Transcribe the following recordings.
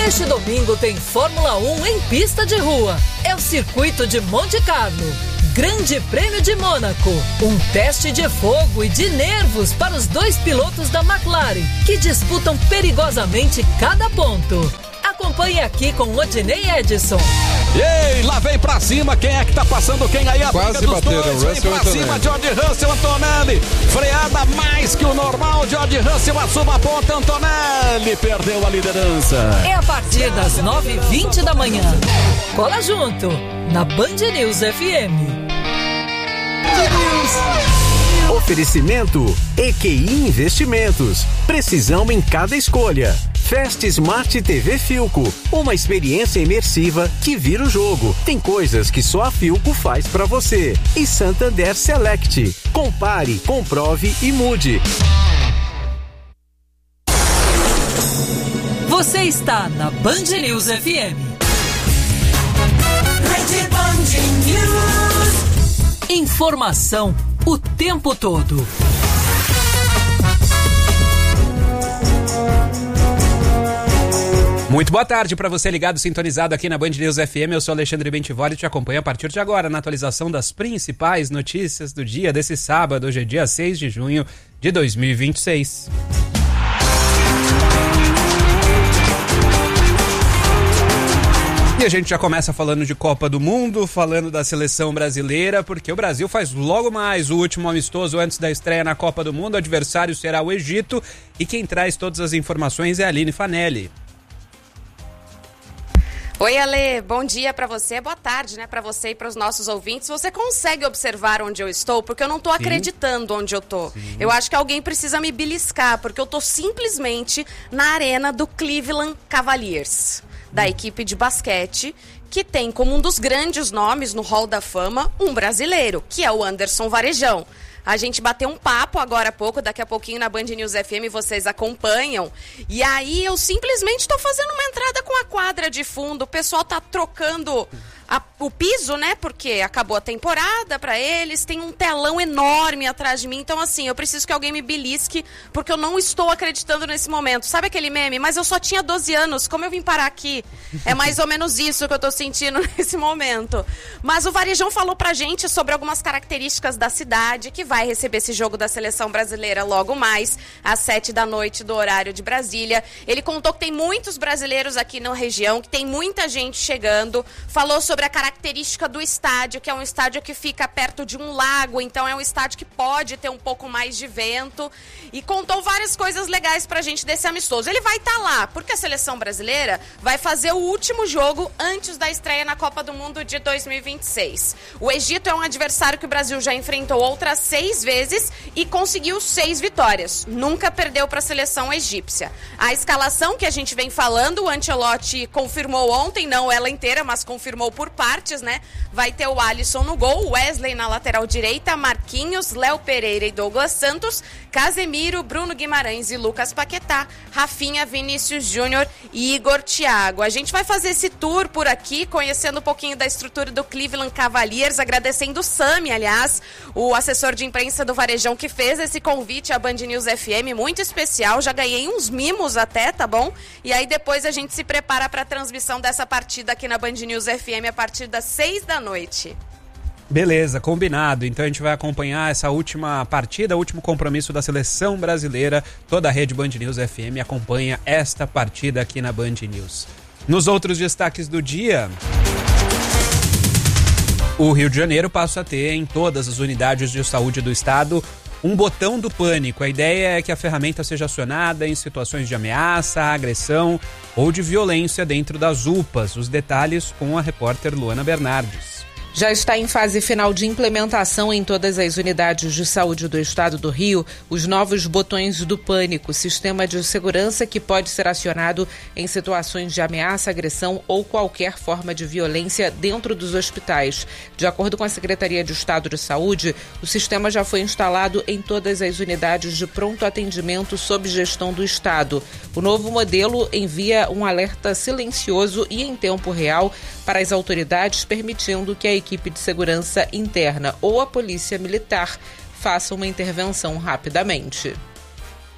Neste domingo tem Fórmula 1 em pista de rua. É o circuito de Monte Carlo. Grande Prêmio de Mônaco. Um teste de fogo e de nervos para os dois pilotos da McLaren, que disputam perigosamente cada ponto. Acompanhe aqui com Odinei Edson. Ei, lá vem pra cima, quem é que tá passando quem aí? A quase briga dos bateram, dois, vem pra cima, George Russell, Antonelli, freada mais que o normal, George Russell assume a ponta, Antonelli perdeu a liderança. É a partir das 9h20 da manhã. Cola junto, na Band News FM. Oferecimento EQI Investimentos. Precisão em cada escolha. Fast Smart TV Philco, uma experiência imersiva que vira o jogo. Tem coisas que só a Philco faz pra você. E Santander Select. Compare, comprove e mude. Você está na Band News FM. Rede Band News. Informação o tempo todo. Muito boa tarde para você ligado, sintonizado aqui na Band News FM. Eu sou Alexandre Bentivoli e te acompanho a partir de agora na atualização das principais notícias do dia desse sábado. Hoje é dia 6 de junho de 2026. E a gente já começa falando de Copa do Mundo, falando da seleção brasileira, porque o Brasil faz logo mais o último amistoso antes da estreia na Copa do Mundo. O adversário será o Egito e quem traz todas as informações é a Aline Fanelli. Oi, Ale, bom dia pra você, boa tarde, né, pra você e pros nossos ouvintes. Você consegue observar onde eu estou? Porque eu não tô acreditando onde eu tô. Sim. Eu acho que alguém precisa me beliscar, porque eu tô simplesmente na arena do Cleveland Cavaliers, da equipe de basquete, que tem como um dos grandes nomes no Hall da Fama um brasileiro, que é o Anderson Varejão. A gente bateu um papo agora há pouco, daqui a pouquinho na Band News FM, vocês acompanham. E aí eu simplesmente estou fazendo uma entrada com a quadra de fundo, o pessoal tá trocando o piso, né? Porque acabou a temporada pra eles, tem um telão enorme atrás de mim. Então, assim, eu preciso que alguém me belisque, porque eu não estou acreditando nesse momento. Sabe aquele meme? Mas eu só tinha 12 anos, como eu vim parar aqui? É mais ou menos isso que eu tô sentindo nesse momento. Mas o Varejão falou pra gente sobre algumas características da cidade, que vai receber esse jogo da seleção brasileira logo mais, às 7h do horário de Brasília. Ele contou que tem muitos brasileiros aqui na região, que tem muita gente chegando. Falou sobre a característica do estádio, que é um estádio que fica perto de um lago, então é um estádio que pode ter um pouco mais de vento, e contou várias coisas legais pra gente desse amistoso. Ele vai estar lá, porque a seleção brasileira vai fazer o último jogo antes da estreia na Copa do Mundo de 2026. O Egito é um adversário que o Brasil já enfrentou outras 6 vezes e conseguiu 6 vitórias. Nunca perdeu para a seleção egípcia. A escalação que a gente vem falando, o Ancelotti confirmou ontem, não ela inteira, mas confirmou por partes, né? Vai ter o Alisson no gol, Wesley na lateral direita, Marquinhos, Léo Pereira e Douglas Santos, Casemiro, Bruno Guimarães e Lucas Paquetá, Rafinha, Vinícius Júnior e Igor Thiago. A gente vai fazer esse tour por aqui, conhecendo um pouquinho da estrutura do Cleveland Cavaliers, agradecendo o Sami, aliás, o assessor de imprensa do Varejão, que fez esse convite à Band News FM, muito especial. Já ganhei uns mimos até, tá bom? E aí depois a gente se prepara para a transmissão dessa partida aqui na Band News FM a partir das 6h. Beleza, combinado. Então a gente vai acompanhar essa última partida, o último compromisso da seleção brasileira. Toda a rede Band News FM acompanha esta partida aqui na Band News. Nos outros destaques do dia, o Rio de Janeiro passa a ter em todas as unidades de saúde do estado um botão do pânico. A ideia é que a ferramenta seja acionada em situações de ameaça, agressão ou de violência dentro das UPAs. Os detalhes com a repórter Luana Bernardes. Já está em fase final de implementação em todas as unidades de saúde do estado do Rio os novos botões do pânico, sistema de segurança que pode ser acionado em situações de ameaça, agressão ou qualquer forma de violência dentro dos hospitais. De acordo com a Secretaria de Estado de Saúde, o sistema já foi instalado em todas as unidades de pronto atendimento sob gestão do estado. O novo modelo envia um alerta silencioso e em tempo real para as autoridades, permitindo que a equipe de segurança interna ou a polícia militar faça uma intervenção rapidamente.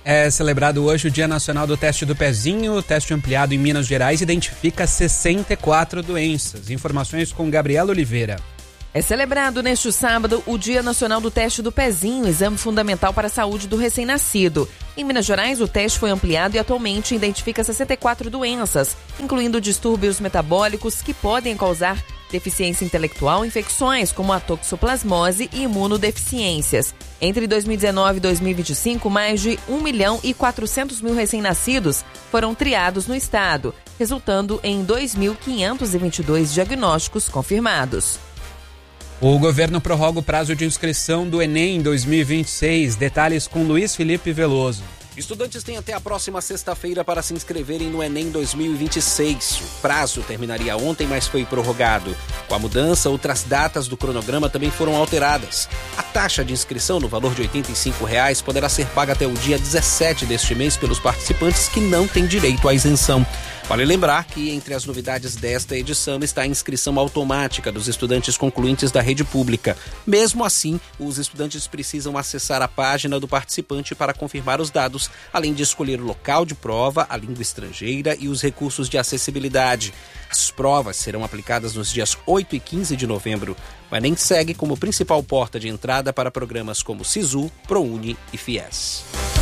É celebrado hoje o Dia Nacional do Teste do Pezinho. O teste ampliado em Minas Gerais identifica 64 doenças. Informações com Gabriela Oliveira. É celebrado neste sábado o Dia Nacional do Teste do Pezinho, exame fundamental para a saúde do recém-nascido. Em Minas Gerais, o teste foi ampliado e atualmente identifica 64 doenças, incluindo distúrbios metabólicos que podem causar deficiência intelectual, infecções como a toxoplasmose e imunodeficiências. Entre 2019 e 2025, mais de 1.400.000 recém-nascidos foram triados no estado, resultando em 2.522 diagnósticos confirmados. O governo prorroga o prazo de inscrição do Enem 2026. Detalhes com Luiz Felipe Veloso. Estudantes têm até a próxima sexta-feira para se inscreverem no Enem 2026. O prazo terminaria ontem, mas foi prorrogado. Com a mudança, outras datas do cronograma também foram alteradas. A taxa de inscrição, no valor de R$ 85,00, poderá ser paga até o dia 17 deste mês pelos participantes que não têm direito à isenção. Vale lembrar que entre as novidades desta edição está a inscrição automática dos estudantes concluintes da rede pública. Mesmo assim, os estudantes precisam acessar a página do participante para confirmar os dados, além de escolher o local de prova, a língua estrangeira e os recursos de acessibilidade. As provas serão aplicadas nos dias 8 e 15 de novembro. O Enem segue como principal porta de entrada para programas como SISU, ProUni e FIES.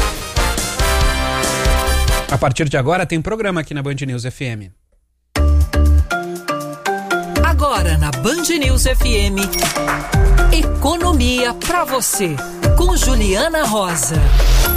A partir de agora tem programa aqui na Band News FM. Agora na Band News FM, Economia pra você, com Juliana Rosa.